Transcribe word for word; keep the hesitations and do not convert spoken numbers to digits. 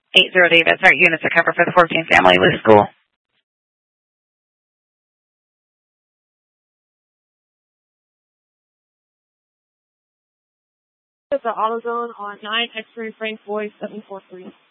eight zero David. Sorry, units to cover for the fourteen family with school. The AutoZone on nine X-ray Frank Boy seven four three.